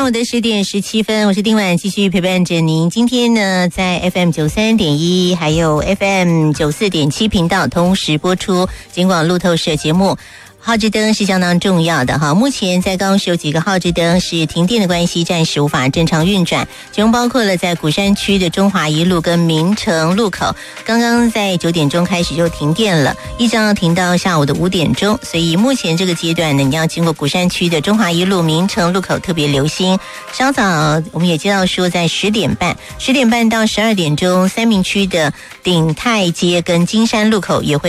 上午的10点17分，我是丁婉，继续陪伴着您。今天呢，在 FM93.1 还有 FM94.7 频道同时播出警广路透社节目。号志灯是相当重要的哈，目前在高雄市有几个号志灯是停电的关系，暂时无法正常运转，其中包括了在鼓山区的中华一路跟民城路口，刚刚在9点钟开始就停电了，一直要停到下午的5点钟，所以目前这个阶段呢，你要经过鼓山区的中华一路、民城路口特别留心。稍早我们也接到说，在10点半到12点钟，三民区的鼎泰街跟金山路口也会